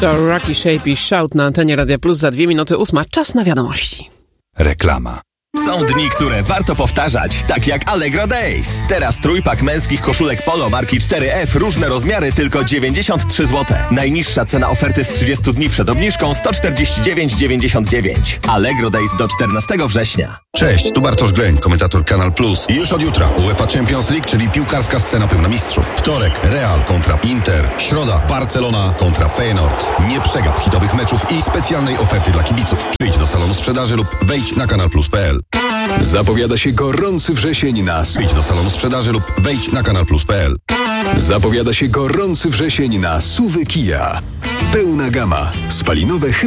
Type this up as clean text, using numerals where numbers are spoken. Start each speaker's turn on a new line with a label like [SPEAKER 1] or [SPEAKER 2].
[SPEAKER 1] To Rocky Shapey Shout na antenie Radia Plus za 2 minuty 8. Czas na wiadomości.
[SPEAKER 2] Reklama.
[SPEAKER 3] Są dni, które warto powtarzać, tak jak Allegro Days. Teraz trójpak męskich koszulek Polo marki 4F, różne rozmiary, tylko 93 zł. Najniższa cena oferty z 30 dni przed obniżką 149,99. Allegro Days do 14 września.
[SPEAKER 4] Cześć, tu Bartosz Gleń, komentator Kanal Plus. I już od jutra UEFA Champions League, czyli piłkarska scena pełna mistrzów. Wtorek Real kontra Inter. Środa Barcelona kontra Feyenoord. Nie przegap hitowych meczów i specjalnej oferty dla kibiców. Przyjdź do salonu sprzedaży lub wejdź na kanalplus.pl.
[SPEAKER 2] Zapowiada się gorący wrzesień na...
[SPEAKER 4] Idź do salonu sprzedaży lub wejdź na kanalplus.pl.
[SPEAKER 2] Zapowiada się gorący wrzesień na SUV-y Kia. Pełna gama. Spalinowe